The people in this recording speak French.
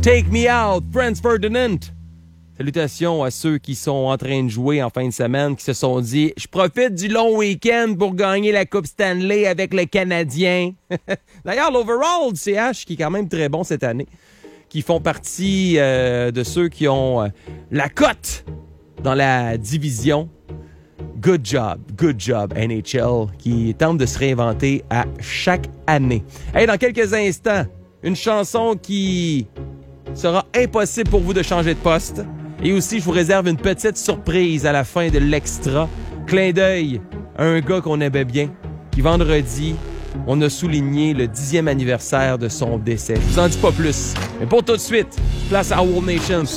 Take Me Out, Franz Ferdinand. Salutations à ceux qui sont en train de jouer en fin de semaine, qui se sont dit « Je profite du long week-end pour gagner la Coupe Stanley avec le Canadien. » D'ailleurs, l'overall du CH, qui est quand même très bon cette année, qui font partie de ceux qui ont la cote dans la division. Good job, NHL, qui tente de se réinventer à chaque année. Hey, dans quelques instants, une chanson qui sera impossible pour vous de changer de poste. Et aussi, je vous réserve une petite surprise à la fin de l'extra. Clin d'œil à un gars qu'on aimait bien, qui vendredi, on a souligné le 10e anniversaire de son décès. Je vous en dis pas plus. Mais pour tout de suite, place à World Nation.